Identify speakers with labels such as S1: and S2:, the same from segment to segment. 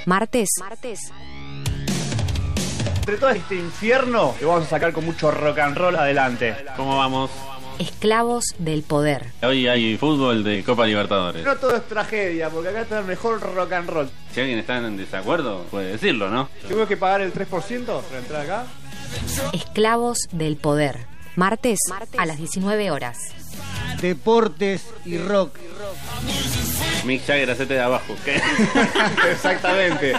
S1: Martes.
S2: Entre todo este infierno, lo vamos a sacar con mucho rock and roll adelante.
S3: ¿Cómo vamos?
S1: Esclavos del poder.
S3: Hoy hay fútbol de Copa Libertadores.
S2: No todo es tragedia, porque acá está el mejor rock and roll.
S3: Si alguien está en desacuerdo, puede decirlo, ¿no?
S2: ¿Tengo que pagar el 3% para entrar acá?
S1: Esclavos del poder. Martes a las 19 horas.
S4: Deportes y rock.
S3: Mick Jagger, hacete de abajo. ¿Qué?
S2: Exactamente.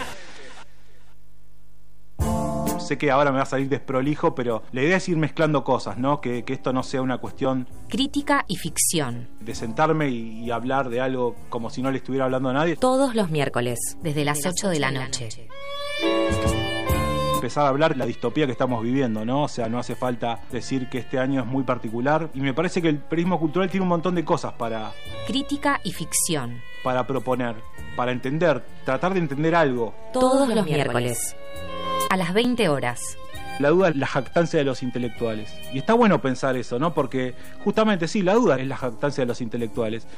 S5: Sé que ahora me va a salir desprolijo, pero la idea es ir mezclando cosas, ¿no? Que esto no sea una cuestión
S1: Crítica y ficción.
S5: de sentarme y hablar de algo como si no le estuviera hablando a nadie.
S1: Todos los miércoles, desde las 8 de la noche.
S5: Empezar a hablar de la distopía que estamos viviendo, ¿no? O sea, no hace falta decir que este año es muy particular. Y me parece que el periodismo cultural tiene un montón de cosas para
S1: Crítica y ficción.
S5: proponer, para entender, tratar de entender algo.
S1: Todos los miércoles. A las 20 horas.
S5: La duda es la jactancia de los intelectuales. Y está bueno pensar eso, ¿no? Porque justamente sí, la duda es la jactancia de los intelectuales.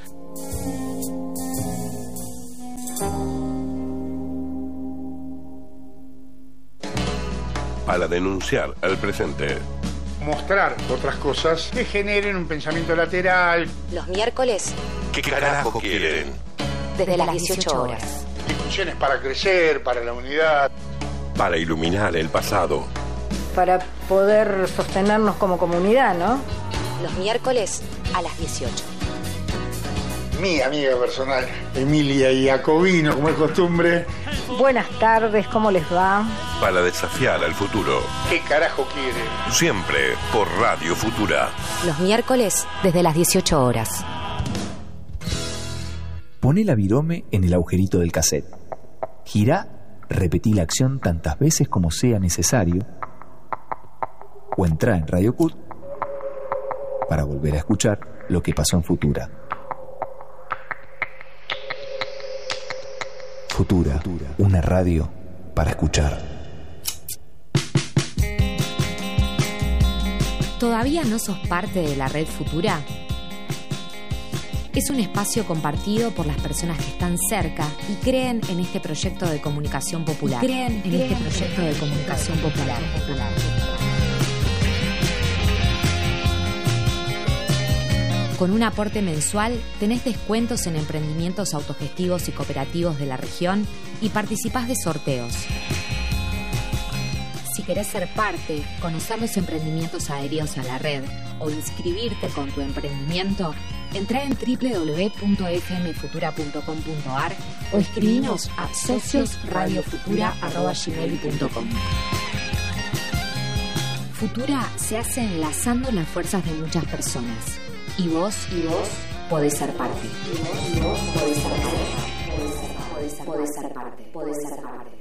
S6: Para denunciar al presente.
S7: Mostrar otras cosas que generen un pensamiento lateral.
S1: Los miércoles,
S6: ¿Qué carajo quieren?
S1: desde las 18 horas.
S7: Discusiones para crecer, para la unidad.
S6: Para iluminar el pasado.
S8: Para poder sostenernos como comunidad, ¿no?
S1: Los miércoles a las 18.
S7: Mi amiga personal, Emilia Iacobino, como es costumbre.
S8: Buenas tardes, ¿cómo les va?
S6: Para desafiar al futuro.
S7: ¿Qué carajo quiere?
S6: Siempre por Radio Futura.
S1: Los miércoles desde las 18 horas.
S9: Poné la virome en el agujerito del cassette. Girá, repetí la acción tantas veces como sea necesario. O entrá en Radio Cut para volver a escuchar lo que pasó en Futura. Futura, una radio para escuchar.
S1: ¿Todavía no sos parte de la red Futura? Es un espacio compartido por las personas que están cerca y creen en este proyecto de comunicación popular. Con un aporte mensual tenés descuentos en emprendimientos autogestivos y cooperativos de la región y participás de sorteos. Si querés ser parte, conocer los emprendimientos adheridos a la red o inscribirte con tu emprendimiento, entrá en www.fmfutura.com.ar o escribinos a sociosradiofutura@gmail.com. Futura se hace enlazando las fuerzas de muchas personas. Y vos podés ser parte. Podés ser parte.